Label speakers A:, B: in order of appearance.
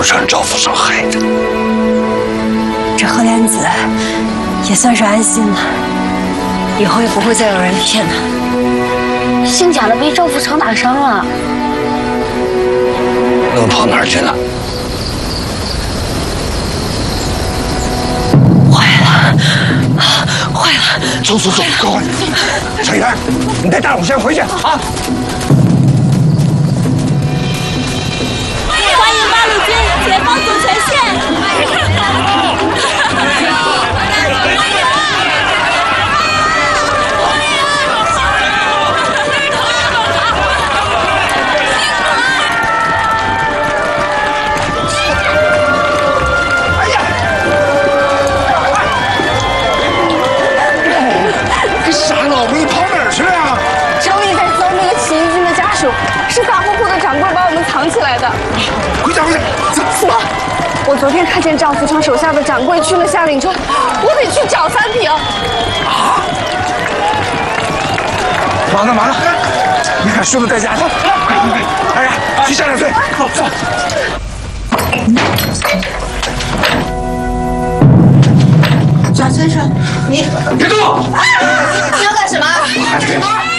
A: 都是俺赵府上害的。
B: 这何莲子也算是安心了，以后也不会再有人骗她。
C: 姓贾的被赵府常打伤了，
A: 能跑哪儿去呢？
B: 坏了！
A: 走，快！小元，你带大武先回去啊！
C: 欢迎八路军解放总前线！
D: 是大户户的掌柜把我们藏起来的。
A: 回家，走！
D: 我昨天看见赵福昌手下的掌柜去了下岭洲，我得去找3瓶。
A: 啊！忙了！你看叔子在家，走！哎呀，去下点水，走！
E: 贾先生，你
A: 别动！
E: 你要干什么？
A: 还是